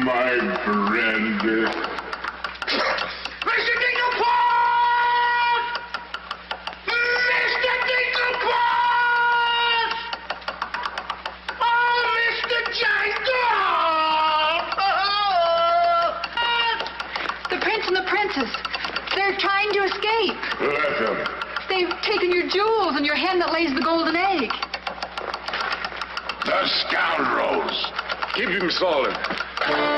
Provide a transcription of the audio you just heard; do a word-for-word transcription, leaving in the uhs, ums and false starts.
my friend. Mister Dinkelpot! Mister Dinkelpot! Oh, Mister Dinkelpot! The prince and the princess, they're trying to escape. Let them. They've taken your jewels and your hen that lays the golden egg. The scoundrels. Keep him solid.